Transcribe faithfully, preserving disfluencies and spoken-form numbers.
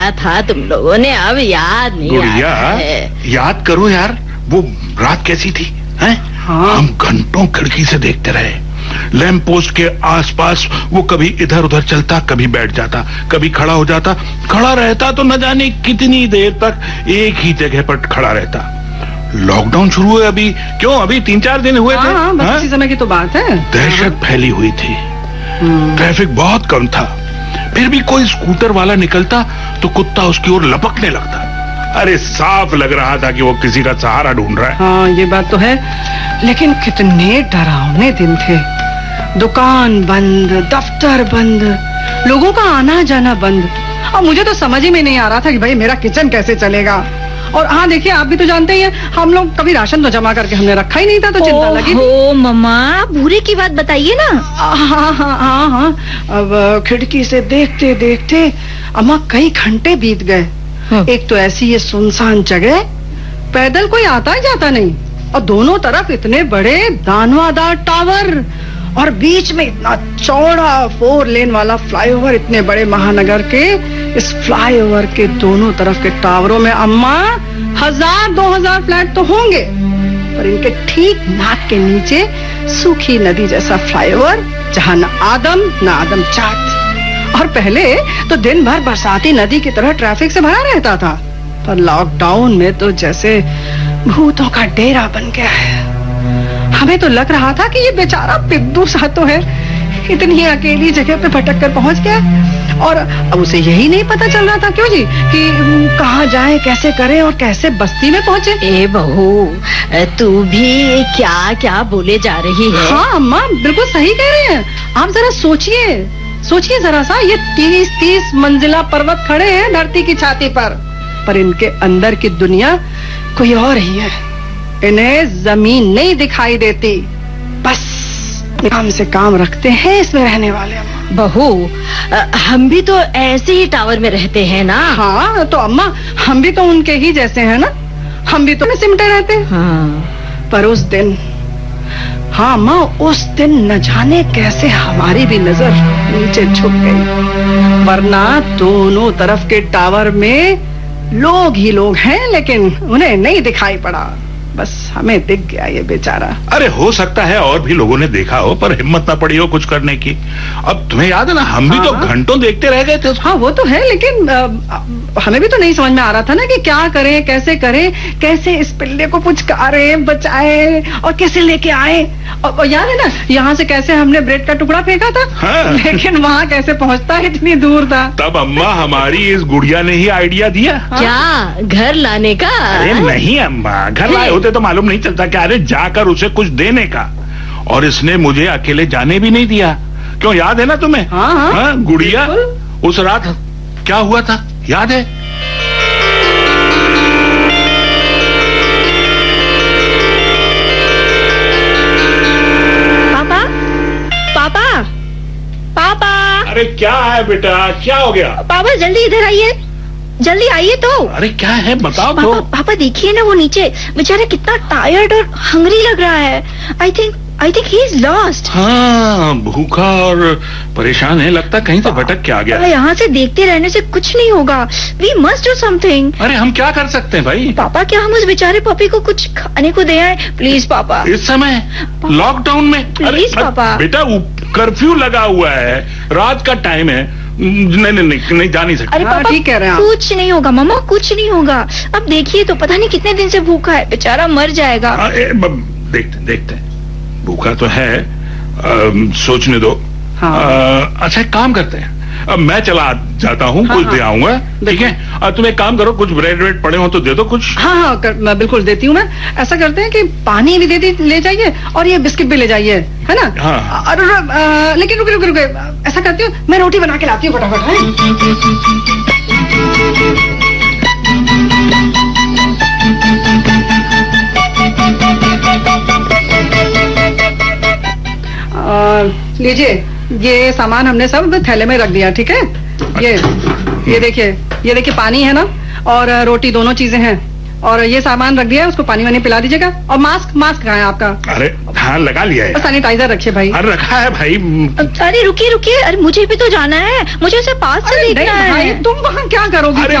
था तुम लोगों ने, अब याद नहीं गुड़िया, याद करो यार, वो रात कैसी थी हैं? हाँ। हम घंटों खिड़की से देखते रहे। लैंप पोस्ट के आसपास वो कभी इधर उधर चलता, कभी बैठ जाता, कभी खड़ा हो जाता। खड़ा रहता तो न जाने कितनी देर तक एक ही जगह पर खड़ा रहता। लॉकडाउन शुरू हुए अभी, क्यों अभी तीन चार दिन हुए थे। हाँ, बस इसी समय की तो बात है। दहशत फैली हुई थी, ट्रैफिक बहुत कम था, फिर भी कोई स्कूटर वाला निकलता तो कुत्ता उसकी ओर लपकने लगता। अरे साफ लग रहा था कि वो किसी का सहारा ढूंढ रहा है। हाँ, ये बात तो है, लेकिन कितने डरावने दिन थे। दुकान बंद, दफ्तर बंद, लोगों का आना जाना बंद। और मुझे तो समझ ही में नहीं आ रहा था कि भाई मेरा किचन कैसे चलेगा। और हाँ देखिए, आप भी तो जानते ही हैं, हम लोग कभी राशन तो जमा करके हमने रखा ही नहीं था, तो चिंता लगी। ओ मम्मा, बुरे की बात बताइए ना। हाँ हाँ हाँ हाँ, अब खिड़की से देखते देखते अम्मा कई घंटे बीत गए। एक तो ऐसी ये सुनसान जगह, पैदल कोई आता ही जाता नहीं, और दोनों तरफ इतने बड़े दानवादार टावर, और बीच में इतना चौड़ा फोर लेन वाला फ्लाईओवर। इतने बड़े महानगर के इस फ्लाईओवर के दोनों तरफ के टावरों में अम्मा हजार दो हजार फ्लैट तो होंगे, पर इनके ठीक नाक के नीचे सूखी नदी जैसा फ्लाईओवर, जहाँ न आदम न आदम जात। और पहले तो दिन भर बरसाती नदी की तरह ट्रैफिक से भरा रहता था, पर लॉकडाउन में तो जैसे भूतों का डेरा बन गया है। हमें तो लग रहा था कि ये बेचारा पिद्दू सा तो है, इतनी अकेली जगह पे भटक कर पहुंच गया, और अब उसे यही नहीं पता चल रहा था क्यों जी कि कहाँ जाए, कैसे करे और कैसे बस्ती में पहुंचे। ए बहू, तू भी क्या क्या बोले जा रही है। हाँ अम्मा, बिल्कुल सही कह रहे हैं आप। जरा सोचिए सोचिए जरा सा, ये तीस तीस मंजिला पर्वत खड़े हैं धरती की छाती पर, पर इनके अंदर की दुनिया कोई और ही है। इन्हें जमीन नहीं दिखाई देती, बस काम से काम रखते हैं इसमें रहने वाले। अम्मा बहू, हम भी तो ऐसे ही टावर में रहते हैं ना। हाँ तो अम्मा, हम भी तो उनके ही जैसे हैं ना, हम भी तो सिमटे रहते हैं। हाँ। पर उस दिन, हाँ अम्मा, उस दिन न जाने कैसे हमारी भी नजर नीचे झुक गई, वरना दोनों तरफ के टावर में लोग ही लोग हैं, लेकिन उन्हें नहीं दिखाई पड़ा। बस हमें दिख गया ये बेचारा। अरे हो सकता है और भी लोगों ने देखा हो, पर हिम्मत ना पड़ी हो कुछ करने की। अब तुम्हें याद है ना, हम भी हाँ, तो घंटों देखते रह गए थे। हाँ वो तो है, लेकिन आ, हमें भी तो नहीं समझ में आ रहा था ना कि क्या करें, कैसे करें, कैसे इस पिल्ले को पुचकारें, बचाए और कैसे लेके आए। और, और याद है ना, यहाँ से कैसे हमने ब्रेड का टुकड़ा फेंका था। हाँ। लेकिन वहाँ कैसे पहुँचता है, इतनी दूर था। तब अम्मा हमारी इस गुड़िया ने ही आइडिया दिया। क्या घर लाने का? अरे नहीं अम्मा, घर लाए होते तो मालूम नहीं चलता क्या। अरे जाकर उसे कुछ देने का, और इसने मुझे अकेले जाने भी नहीं दिया। क्यों, याद है ना तुम्हें? हाँ, हाँ, हाँ, गुड़िया, उस रात क्या हुआ था याद है? पापा, पापा, पापा। अरे क्या है बेटा, क्या हो गया? पापा जल्दी इधर आइए, जल्दी आइए तो। अरे क्या है बताओ पापा, तो। पापा देखिए ना, वो नीचे बेचारा कितना टायर्ड और हंग्री लग रहा है। I think I think he is lost. हाँ, भूखा और परेशान है, लगता कहीं से भटक के आ गया। यहाँ से देखते रहने से कुछ नहीं होगा, वी मस्ट डू समथिंग। अरे हम क्या कर सकते हैं भाई? पापा, क्या हम उस बेचारे पपी को कुछ खाने को दे आए? प्लीज पापा। इस समय लॉकडाउन में? प्लीज पापा। बेटा कर्फ्यू लगा हुआ है, रात का टाइम है, नहीं नहीं नहीं, नहीं जा नहीं सकते। अरे पापा, ठीक कह रहे हैं आप। कुछ नहीं होगा मम्मा, कुछ नहीं होगा। अब देखिए तो, पता नहीं कितने दिन से भूखा है, बेचारा मर जाएगा। आ, ए, देखते देखते, भूखा तो है, आ, सोचने दो। हाँ। आ, अच्छा एक काम करते हैं, अब मैं चला जाता हूँ, हाँ, कुछ हाँ, दे आऊंगा, ठीक है? तुम एक काम करो, कुछ ब्रेड वेड पड़े हो तो दे दो कुछ। हाँ हाँ कर, मैं बिल्कुल देती हूँ। मैं ऐसा करते हैं कि पानी भी दे दी ले जाइए, और ये बिस्किट भी ले जाइए, है ना? हाँ। और आ, लेकिन रुके रुके रुके, ऐसा करती हूँ, मैं रोटी बना के लाती हूँ फटाफट। लीजिए, ये सामान हमने सब थैले में रख दिया, ठीक है? ये ये देखिए, ये देखिए पानी है ना, और रोटी, दोनों चीजें हैं। और ये सामान रख दिया है, उसको पानी वानी पिला दीजिएगा। और मास्क मास्क कहाँ है आपका? अरे हाँ लगा लिया है। और सैनिटाइजर रखिए भाई। अरे रखा है भाई। अरे रुकिए रुकिए, अरे मुझे भी तो जाना है, मुझे उसे पास से देखना है। तुम वहाँ क्या करोगी? अरे